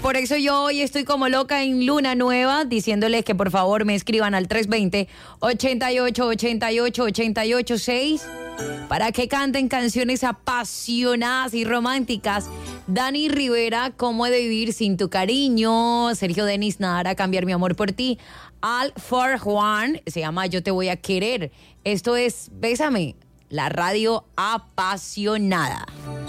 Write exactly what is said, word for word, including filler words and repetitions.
Por eso yo hoy estoy como loca en Luna Nueva, diciéndoles que por favor me escriban al tres dos cero, ocho ocho, ocho ocho, ocho ocho seis para que canten canciones apasionadas y románticas. Dani Rivera, ¿cómo he de vivir sin tu cariño? Sergio Denis Nara, cambiar mi amor por ti. Al For Juan, se llama Yo te voy a querer. Esto es Bésame, la radio apasionada.